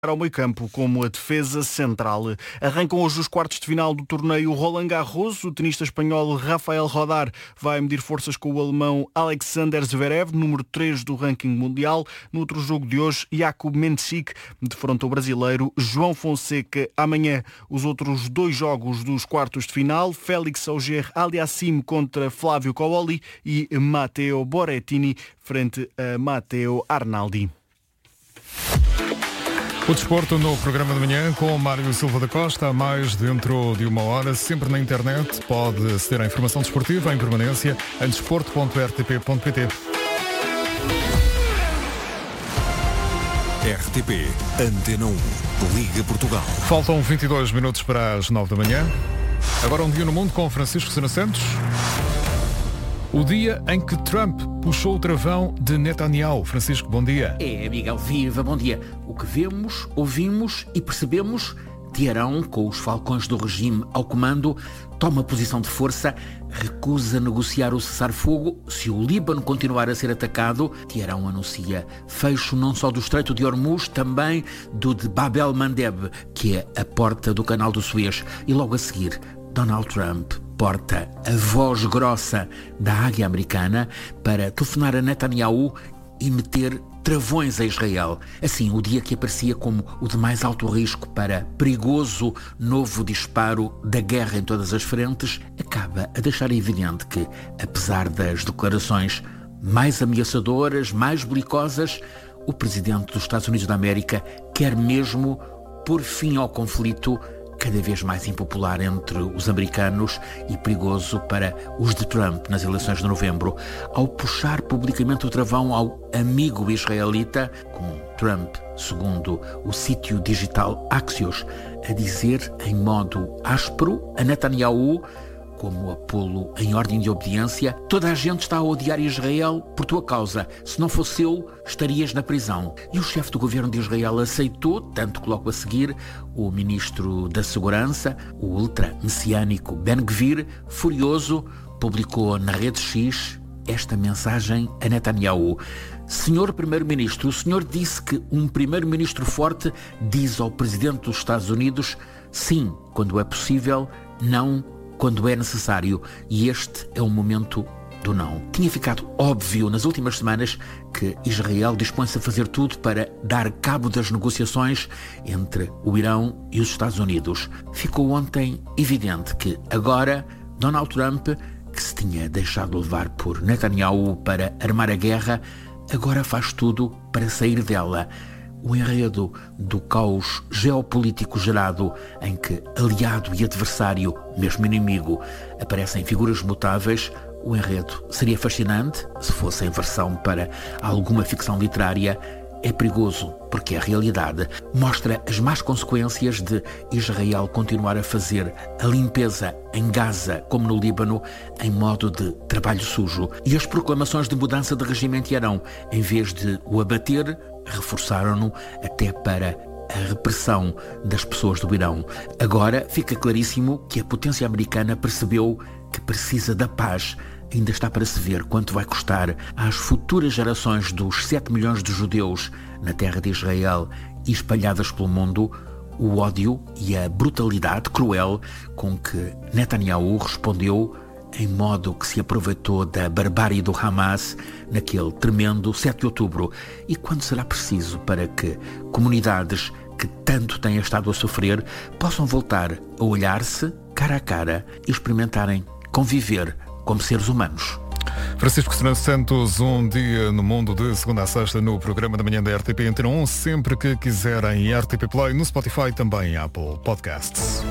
ao meio-campo como a defesa central. Arrancam hoje os quartos de final do torneio Roland Garros. O tenista espanhol Rafael Rodar vai medir forças com o alemão Alexander Zverev, número 3 do ranking mundial. No outro jogo de hoje, Jakub Mensik defronta o brasileiro João Fonseca. Amanhã, os outros dois jogos dos quartos de final: Félix Auger-Aliassime contra Flávio Cooli e Matteo Berrettini frente a Matteo Arnaldi. O desporto no programa de manhã com Mário Silva da Costa, mais dentro de uma hora, sempre na internet. Pode aceder à informação desportiva em permanência em desporto.rtp.pt. RTP Antena 1, Liga Portugal. Faltam 22 minutos para as 9 da manhã. Agora um dia no mundo com Francisco Sena Santos. O dia em que Trump puxou o travão de Netanyahu. Francisco, bom dia. Miguel, viva, bom dia. O que vemos, ouvimos e percebemos, Teherão, com os falcões do regime ao comando, toma posição de força, recusa negociar o cessar-fogo. Se o Líbano continuar a ser atacado, Teherão anuncia fecho não só do Estreito de Hormuz, também do de Bab el-Mandeb, que é a porta do Canal do Suez. E logo a seguir, Donald Trump porta a voz grossa da águia americana para telefonar a Netanyahu e meter travões a Israel. Assim, o dia que aparecia como o de mais alto risco para perigoso novo disparo da guerra em todas as frentes, acaba a deixar evidente que, apesar das declarações mais ameaçadoras, mais belicosas, o presidente dos Estados Unidos da América quer mesmo pôr fim ao conflito, cada vez mais impopular entre os americanos e perigoso para os de Trump nas eleições de novembro, ao puxar publicamente o travão ao amigo israelita, com Trump, segundo o sítio digital Axios, a dizer em modo áspero a Netanyahu, como a pô-lo em ordem de obediência: toda a gente está a odiar Israel por tua causa. Se não fosse eu, estarias na prisão. E o chefe do governo de Israel aceitou, tanto que logo a seguir o ministro da Segurança, o ultra-messiânico Ben-Gvir, furioso, publicou na rede X esta mensagem a Netanyahu: Senhor Primeiro-Ministro, o senhor disse que um Primeiro-Ministro forte diz ao Presidente dos Estados Unidos sim quando é possível, não quando é necessário, e este é o momento do não. Tinha ficado óbvio nas últimas semanas que Israel dispõe-se a fazer tudo para dar cabo das negociações entre o Irão e os Estados Unidos. Ficou ontem evidente que agora Donald Trump, que se tinha deixado levar por Netanyahu para armar a guerra, agora faz tudo para sair dela. O enredo do caos geopolítico gerado, em que aliado e adversário, mesmo inimigo, aparecem figuras mutáveis, o enredo seria fascinante se fosse em versão para alguma ficção literária. É perigoso porque a realidade mostra as más consequências de Israel continuar a fazer a limpeza em Gaza, como no Líbano, em modo de trabalho sujo. E as proclamações de mudança de regime em Teherão, em vez de o abater, reforçaram-no até para a repressão das pessoas do Irão. Agora fica claríssimo que a potência americana percebeu que precisa da paz. Ainda está para se ver quanto vai custar às futuras gerações dos 7 milhões de judeus na terra de Israel e espalhadas pelo mundo o ódio e a brutalidade cruel com que Netanyahu respondeu, em modo que se aproveitou da barbárie do Hamas naquele tremendo 7 de outubro. E quando será preciso para que comunidades que tanto têm estado a sofrer possam voltar a olhar-se cara a cara e experimentarem conviver como seres humanos. Francisco Sena Santos, um dia no mundo, de segunda a sexta, no programa da manhã da RTP Antena 1, sempre que quiserem, RTP Play, no Spotify e também Apple Podcasts.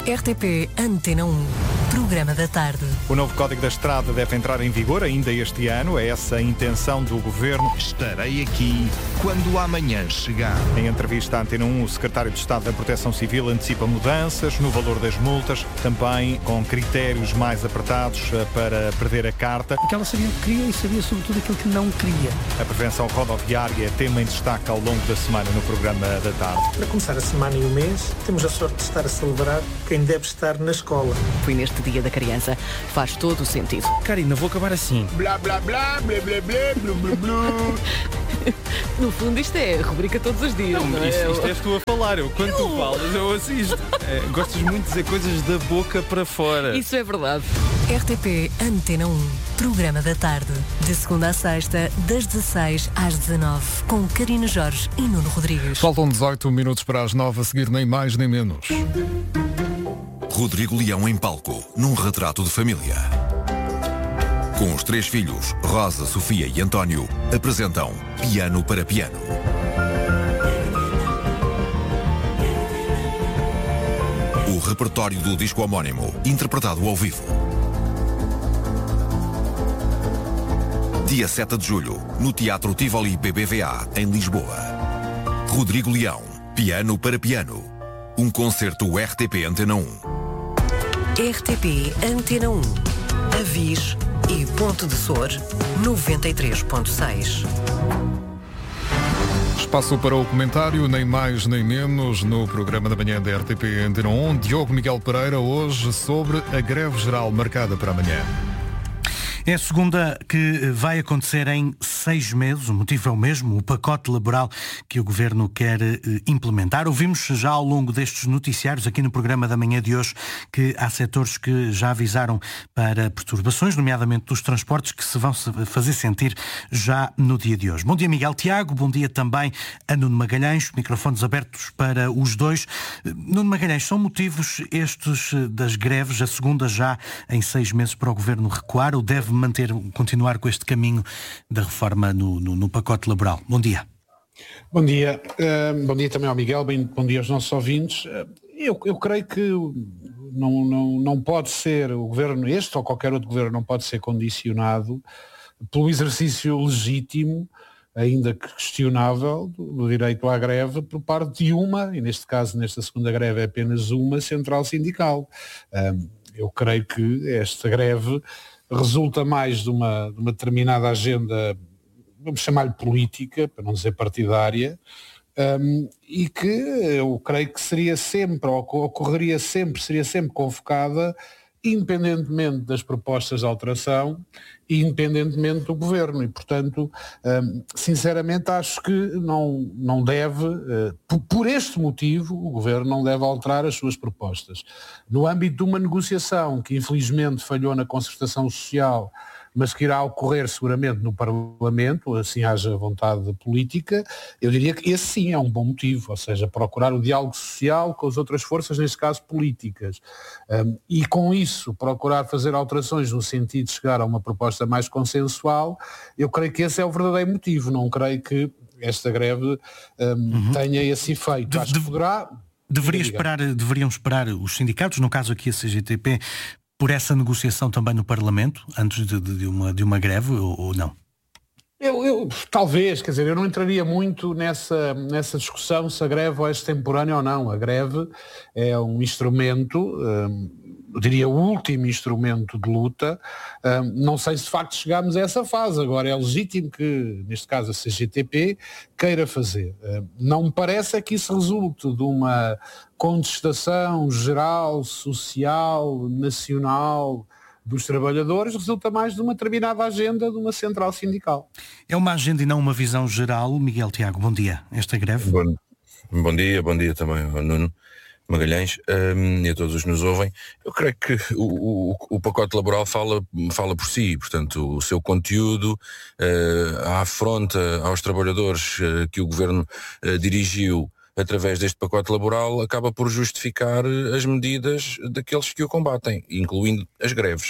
RTP Antena 1, programa da tarde. O novo Código da Estrada deve entrar em vigor ainda este ano, é essa a intenção do Governo. Estarei aqui quando amanhã chegar. Em entrevista à Antena 1, o Secretário de Estado da Proteção Civil antecipa mudanças no valor das multas, também com critérios mais apertados para perder a carta. Porque ela sabia o que queria e sabia sobretudo aquilo que não queria. A prevenção rodoviária é tema em destaque ao longo da semana no programa da tarde. Para começar a semana e o mês, temos a sorte de estar a celebrar quem deve estar na escola. Fui neste neste Dia da Criança. Faz todo o sentido. Karina, vou acabar assim. Blá, blá, blá, blá, blá, blá, blá, blá. No fundo, isto é a rubrica todos os dias. Não, isto és tu a falar. Quando tu falas, eu assisto. Gostas muito de dizer coisas da boca para fora. Isso é verdade. RTP Antena 1, programa da tarde. De segunda a sexta, das 16 às 19, com Karina Jorge e Nuno Rodrigues. Faltam 18 minutos para as 9, a seguir nem mais nem menos. Rodrigo Leão em palco, num retrato de família. Com os 3 filhos, Rosa, Sofia e António, apresentam Piano para Piano. O repertório do disco homónimo, interpretado ao vivo. Dia 7 de julho, no Teatro Tivoli BBVA, em Lisboa. Rodrigo Leão, Piano para Piano. Um concerto RTP Antena 1. RTP Antena 1, Avis e Ponte de Sor, 93.6. Espaço para o comentário, nem mais nem menos, no programa da manhã da RTP Antena 1. Diogo Miguel Pereira, hoje sobre a greve geral marcada para amanhã. É a segunda que vai acontecer em 6 meses. O motivo é o mesmo, o pacote laboral que o Governo quer implementar. Ouvimos já ao longo destes noticiários, aqui no programa da manhã de hoje, que há setores que já avisaram para perturbações, nomeadamente dos transportes, que se vão fazer sentir já no dia de hoje. Bom dia, Miguel Tiago. Bom dia também a Nuno Magalhães. Microfones abertos para os dois. Nuno Magalhães, são motivos estes das greves, a segunda já em 6 meses para o Governo recuar, ou deve continuar com este caminho da reforma no pacote laboral? Bom dia. Bom dia. Bom dia também ao Miguel, bom dia aos nossos ouvintes. Eu creio que não pode ser o Governo, este ou qualquer outro Governo, não pode ser condicionado pelo exercício legítimo, ainda que questionável, do direito à greve por parte de uma, e neste caso, nesta segunda greve, é apenas uma central sindical. Eu creio que esta greve resulta mais de uma determinada agenda, vamos chamar-lhe política, para não dizer partidária, e que eu creio que seria sempre convocada, independentemente das propostas de alteração e independentemente do Governo. E, portanto, sinceramente acho que não deve, por este motivo, o Governo não deve alterar as suas propostas. No âmbito de uma negociação que infelizmente falhou na concertação social, mas que irá ocorrer seguramente no Parlamento, assim haja vontade política, eu diria que esse sim é um bom motivo, ou seja, procurar o diálogo social com as outras forças, neste caso políticas, e com isso procurar fazer alterações no sentido de chegar a uma proposta mais consensual. Eu creio que esse é o verdadeiro motivo, não creio que esta greve tenha esse efeito. Acho que poderá... Deveriam esperar os sindicatos, no caso aqui a CGTP, por essa negociação também no Parlamento, antes de uma greve, ou não? Eu talvez, quer dizer, eu não entraria muito nessa discussão se a greve é extemporânea ou não. A greve é um instrumento, eu diria o último instrumento de luta. Não sei se de facto chegámos a essa fase. Agora é legítimo que, neste caso, a CGTP queira fazer. Não me parece que isso resulte de uma contestação geral, social, nacional dos trabalhadores, resulta mais de uma determinada agenda de uma central sindical. É uma agenda e não uma visão geral. Miguel Tiago, bom dia. Esta greve? Bom dia também ao Nuno Magalhães e a todos os que nos ouvem. Eu creio que o pacote laboral fala por si, portanto, o seu conteúdo, a afronta aos trabalhadores que o Governo dirigiu através deste pacote laboral acaba por justificar as medidas daqueles que o combatem, incluindo as greves.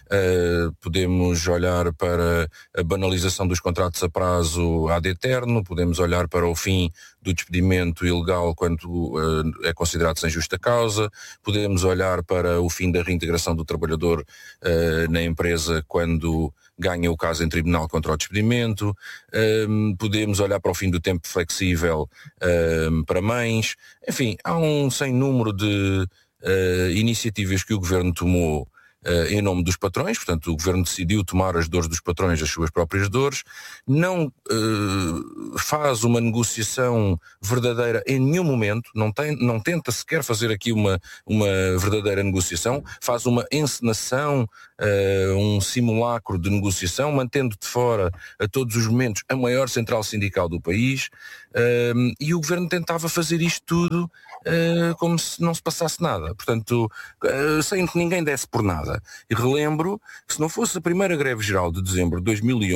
Podemos olhar para a banalização dos contratos a prazo ad eterno, podemos olhar para o fim do despedimento ilegal quando é considerado sem justa causa, podemos olhar para o fim da reintegração do trabalhador na empresa quando ganha o caso em tribunal contra o despedimento, podemos olhar para o fim do tempo flexível para mães. Enfim, há um sem número de iniciativas que o Governo tomou em nome dos patrões, portanto o Governo decidiu tomar as dores dos patrões, as suas próprias dores, não faz uma negociação verdadeira em nenhum momento, não tenta sequer fazer aqui uma verdadeira negociação, faz uma encenação, um simulacro de negociação, mantendo de fora a todos os momentos a maior central sindical do país, e o Governo tentava fazer isto tudo como se não se passasse nada, portanto, sem que ninguém desse por nada. E relembro que se não fosse a primeira greve geral de dezembro de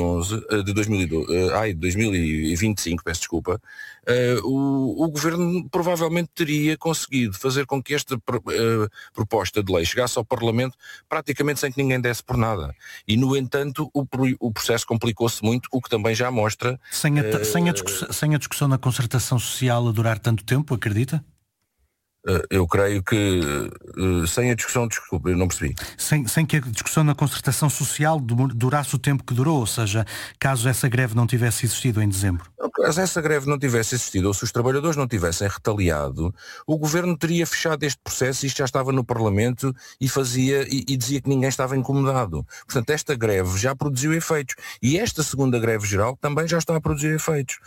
2025, peço desculpa, o Governo provavelmente teria conseguido fazer com que esta proposta de lei chegasse ao Parlamento praticamente sem que ninguém desse por nada. E, no entanto, o processo complicou-se muito, o que também já mostra... Sem a discussão na concertação social a durar tanto tempo, acredita? Eu creio que sem a discussão, desculpa, eu não percebi. Sem que a discussão na concertação social durasse o tempo que durou, ou seja, caso essa greve não tivesse existido em dezembro. Caso essa greve não tivesse existido, ou se os trabalhadores não tivessem retaliado, o Governo teria fechado este processo, e isto já estava no Parlamento e dizia que ninguém estava incomodado. Portanto, esta greve já produziu efeitos. E esta segunda greve geral também já está a produzir efeitos.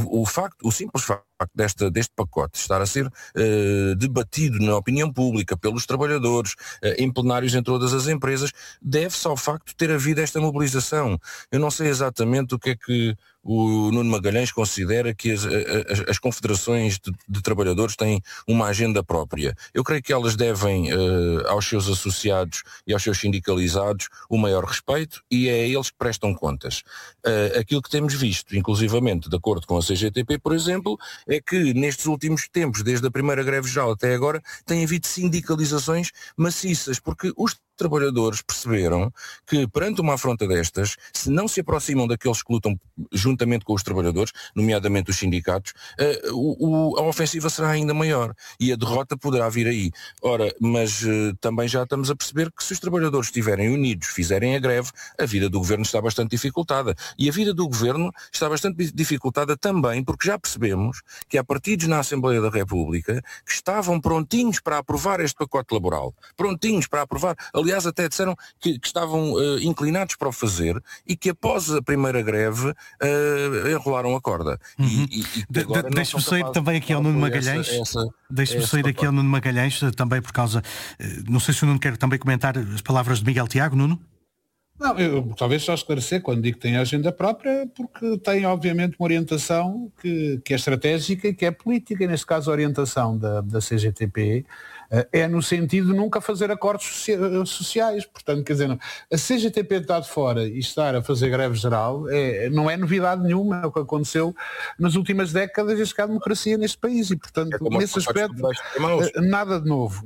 O simples facto deste pacote estar a ser debatido na opinião pública pelos trabalhadores, em plenários em todas as empresas, deve-se ao facto de ter havido esta mobilização. Eu não sei exatamente o que é que o Nuno Magalhães considera que as confederações de trabalhadores têm uma agenda própria. Eu creio que elas devem aos seus associados e aos seus sindicalizados o maior respeito, e é a eles que prestam contas. Aquilo que temos visto, inclusivamente, de acordo com a CGTP, por exemplo, é que nestes últimos tempos, desde a primeira greve geral até agora, tem havido sindicalizações maciças, porque os trabalhadores perceberam que, perante uma afronta destas, se não se aproximam daqueles que lutam juntamente com os trabalhadores, nomeadamente os sindicatos, a ofensiva será ainda maior e a derrota poderá vir aí. Ora, mas também já estamos a perceber que, se os trabalhadores estiverem unidos, fizerem a greve, a vida do Governo está bastante dificultada. E a vida do Governo está bastante dificultada também porque já percebemos que há partidos na Assembleia da República que estavam prontinhos para aprovar este pacote laboral. Prontinhos para aprovar. Aliás, até disseram que estavam inclinados para o fazer, e que após a primeira greve enrolaram a corda. Deixe-me sair também aqui ao Nuno Magalhães. Deixe-me sair aqui ao Nuno Magalhães, também por causa... Não sei se o Nuno quer também comentar as palavras de Miguel Tiago, Nuno? Não, eu talvez só esclarecer quando digo que tem agenda própria, porque tem obviamente uma orientação que é estratégica e que é política, e neste caso a orientação da CGTP é no sentido de nunca fazer acordos sociais. Portanto, quer dizer, a CGTP estar de fora e estar a fazer greve geral não é novidade nenhuma, é o que aconteceu nas últimas décadas desde que há democracia neste país, e portanto, nesse aspecto, nada de novo.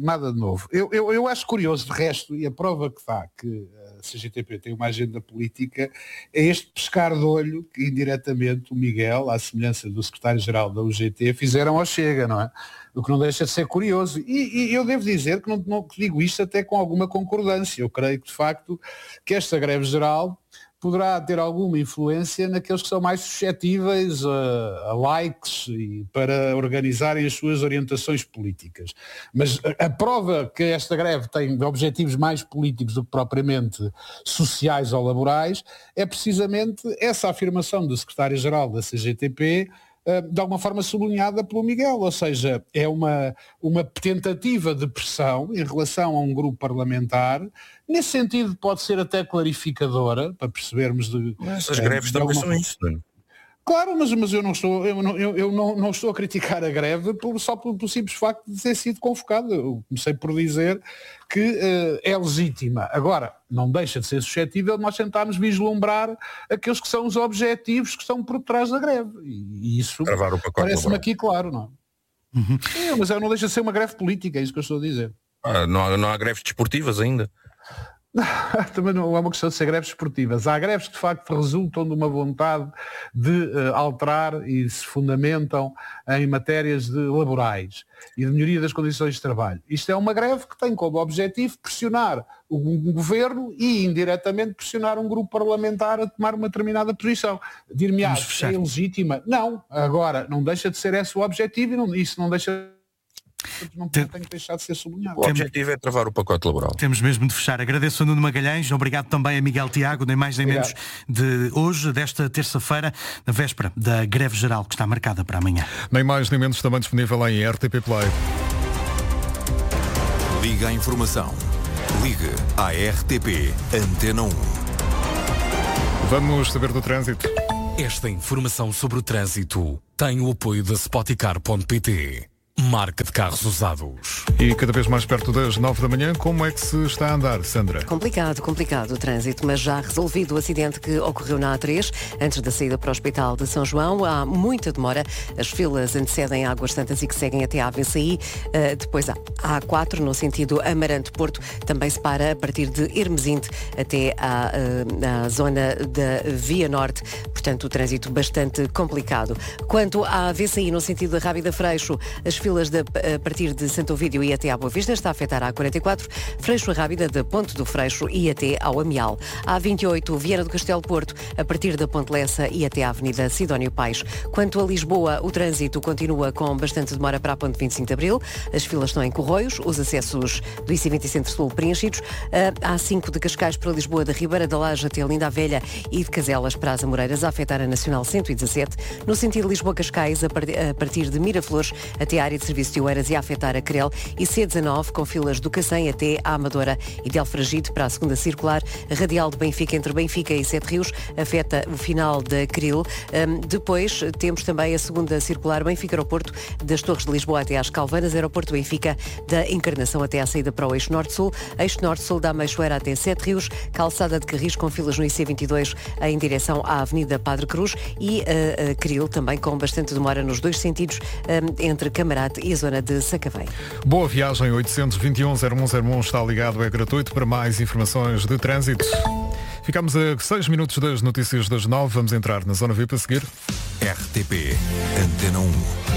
Eu acho curioso, de resto, e a prova que dá que a CGTP tem uma agenda política, é este pescar de olho que indiretamente o Miguel, à semelhança do secretário-geral da UGT, fizeram ao Chega, não é? O que não deixa de ser curioso. E eu devo dizer que não digo isto até com alguma concordância. Eu creio que, de facto, que esta greve geral poderá ter alguma influência naqueles que são mais suscetíveis a likes e para organizarem as suas orientações políticas. Mas a prova que esta greve tem objetivos mais políticos do que propriamente sociais ou laborais é precisamente essa afirmação do secretário-geral da CGTP, de alguma forma sublinhada pelo Miguel, ou seja, é uma tentativa de pressão em relação a um grupo parlamentar. Nesse sentido pode ser até clarificadora, para percebermos as greves também são isso, não é? Claro, mas eu não estou a criticar a greve só pelo simples facto de ter sido convocada. Eu comecei por dizer que é legítima. Agora, não deixa de ser suscetível de nós tentarmos vislumbrar aqueles que são os objetivos que estão por trás da greve. E isso parece-me aqui claro, não é? Sim, mas não deixa de ser uma greve política, é isso que eu estou a dizer. Não há greves desportivas ainda? Também não é uma questão de ser greves esportivas. Há greves que de facto resultam de uma vontade de alterar e se fundamentam em matérias laborais e de melhoria das condições de trabalho. Isto é uma greve que tem como objetivo pressionar o governo e indiretamente pressionar um grupo parlamentar a tomar uma determinada posição. Dir-me-ás, é ilegítima? Não. Agora, não deixa de ser esse o objetivo e isso não deixa... não tem que deixar de ser sublinhado. O objetivo é travar o pacote laboral. Temos mesmo de fechar. Agradeço a Nuno Magalhães, obrigado também a Miguel Tiago, nem mais nem menos de hoje, desta terça-feira, na véspera da greve geral que está marcada para amanhã. Nem mais nem menos, também disponível em RTP Play. Liga à informação. Ligue à RTP Antena 1. Vamos saber do trânsito. Esta informação sobre o trânsito tem o apoio da Spoticar.pt, marca de carros usados. E cada vez mais perto das 9 da manhã, como é que se está a andar, Sandra? Complicado o trânsito, mas já resolvido o acidente que ocorreu na A3, antes da saída para o Hospital de São João. Há muita demora, as filas antecedem a Águas Santas e que seguem até à AVCI. Depois há a A4, no sentido Amarante-Porto, também se para a partir de Hermesinde até à zona da Via Norte. Portanto, o trânsito bastante complicado. Quanto à AVCI, no sentido da Rábida Freixo, as filas a partir de Santo Ovídio e até à Boa Vista está a afetar a A44, Freixo Rábida de Ponte do Freixo e até ao Amial. A A28, Viana do Castelo Porto, a partir da Ponte Lessa e até à Avenida Sidónio Paes. Quanto a Lisboa, o trânsito continua com bastante demora para a Ponte 25 de Abril. As filas estão em Corroios, os acessos do IC20 Centro-Sul preenchidos. A A5 de Cascais para Lisboa, da Ribeira da Laje até a Linda a Velha e de Caselas para as Amoreiras, a afetar a Nacional 117. No sentido Lisboa-Cascais, a partir de Miraflores até a área de serviço de Oeiras e a afetar a Crel, e C19 com filas do Cacém até à Amadora e de Alfragide para a segunda circular. A radial de Benfica entre Benfica e Sete Rios afeta o final da Cril. Depois temos também a segunda circular Benfica-Aeroporto, das Torres de Lisboa até às Calvanas, Aeroporto Benfica da Encarnação até à saída para o Eixo Norte-Sul, Eixo Norte-Sul da Meixoeira até Sete Rios, Calçada de Carris com filas no IC22 em direção à Avenida Padre Cruz e a Cril também com bastante demora nos dois sentidos entre Camarate e a zona de Sacavém. Boa viagem, 821-0101 está ligado, é gratuito. Para mais informações de trânsito. Ficamos a 6 minutos das notícias das 9, vamos entrar na Zona VIP a seguir. RTP Antena 1.